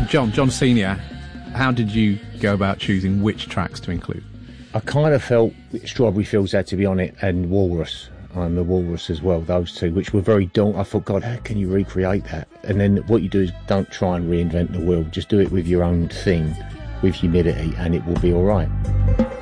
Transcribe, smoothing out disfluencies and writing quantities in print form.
John Senior, how did you go about choosing which tracks to include? I kind of felt Strawberry Fields had to be on it, and Walrus. The Walrus as well, those two, which were very daunting. I thought, God, how can you recreate that? And then what you do is don't try and reinvent the wheel. Just do it with your own thing, with humidity, and it will be all right.